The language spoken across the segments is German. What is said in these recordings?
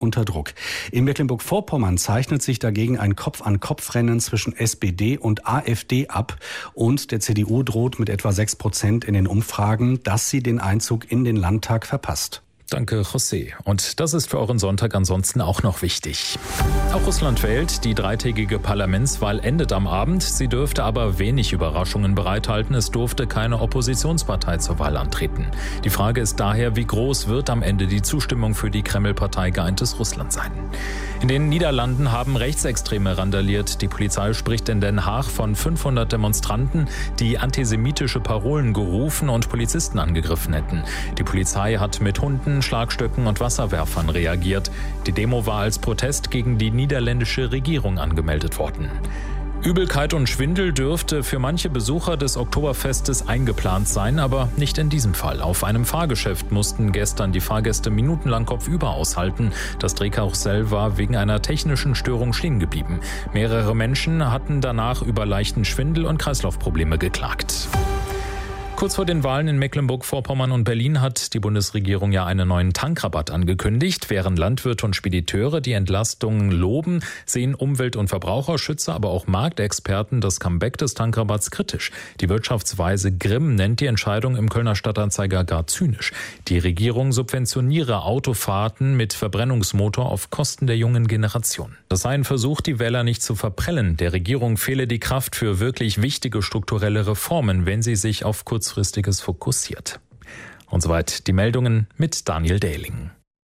unter Druck. In Mecklenburg-Vorpommern zeichnet sich dagegen ein Kopf-an-Kopf-Rennen zwischen SPD und AfD ab. Und der CDU droht mit etwa 6% in den Umfragen, dass sie den Einzug in den Landtag verpasst. Danke, José. Und das ist für euren Sonntag ansonsten auch noch wichtig. Auch Russland wählt. Die dreitägige Parlamentswahl endet am Abend. Sie dürfte aber wenig Überraschungen bereithalten. Es durfte keine Oppositionspartei zur Wahl antreten. Die Frage ist daher, wie groß wird am Ende die Zustimmung für die Kreml-Partei Geeintes Russland sein? In den Niederlanden haben Rechtsextreme randaliert. Die Polizei spricht in Den Haag von 500 Demonstranten, die antisemitische Parolen gerufen und Polizisten angegriffen hätten. Die Polizei hat mit Hunden, Schlagstöcken und Wasserwerfern reagiert. Die Demo war als Protest gegen die niederländische Regierung angemeldet worden. Übelkeit und Schwindel dürfte für manche Besucher des Oktoberfestes eingeplant sein, aber nicht in diesem Fall. Auf einem Fahrgeschäft mussten gestern die Fahrgäste minutenlang kopfüber aushalten. Das Drehkarussell war wegen einer technischen Störung stehen geblieben. Mehrere Menschen hatten danach über leichten Schwindel und Kreislaufprobleme geklagt. Kurz vor den Wahlen in Mecklenburg-Vorpommern und Berlin hat die Bundesregierung ja einen neuen Tankrabatt angekündigt. Während Landwirte und Spediteure die Entlastungen loben, sehen Umwelt- und Verbraucherschützer, aber auch Marktexperten das Comeback des Tankrabatts kritisch. Die Wirtschaftsweise Grimm nennt die Entscheidung im Kölner Stadtanzeiger gar zynisch. Die Regierung subventioniere Autofahrten mit Verbrennungsmotor auf Kosten der jungen Generation. Das sei ein Versuch, die Wähler nicht zu verprellen. Der Regierung fehle die Kraft für wirklich wichtige strukturelle Reformen, wenn sie sich auf Kurzfristiges fokussiert. Und soweit die Meldungen mit Daniel Dehling.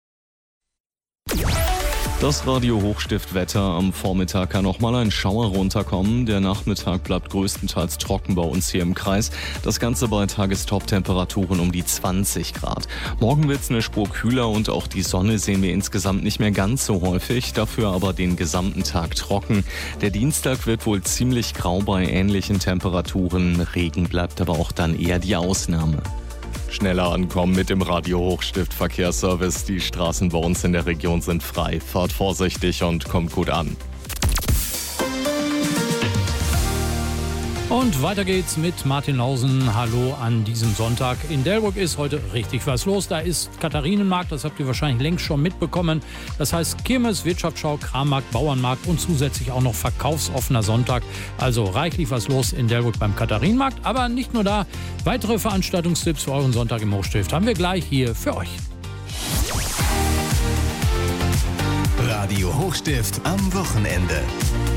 Das Radio Hochstift-Wetter. Am Vormittag kann noch mal ein Schauer runterkommen. Der Nachmittag bleibt größtenteils trocken bei uns hier im Kreis. Das Ganze bei Tagestop-Temperaturen um die 20 Grad. Morgen wird es eine Spur kühler und auch die Sonne sehen wir insgesamt nicht mehr ganz so häufig. Dafür aber den gesamten Tag trocken. Der Dienstag wird wohl ziemlich grau bei ähnlichen Temperaturen. Regen bleibt aber auch dann eher die Ausnahme. Schneller ankommen mit dem Radio Hochstift Verkehrsservice. Die Straßen bei uns in der Region sind frei. Fahrt vorsichtig und kommt gut an. Und weiter geht's mit Martin Lausen. Hallo an diesem Sonntag. In Delbrück ist heute richtig was los. Da ist Katharinenmarkt, das habt ihr wahrscheinlich längst schon mitbekommen. Das heißt Kirmes, Wirtschaftsschau, Krammarkt, Bauernmarkt und zusätzlich auch noch verkaufsoffener Sonntag. Also reichlich was los in Delbrück beim Katharinenmarkt. Aber nicht nur da. Weitere Veranstaltungstipps für euren Sonntag im Hochstift haben wir gleich hier für euch. Radio Hochstift am Wochenende.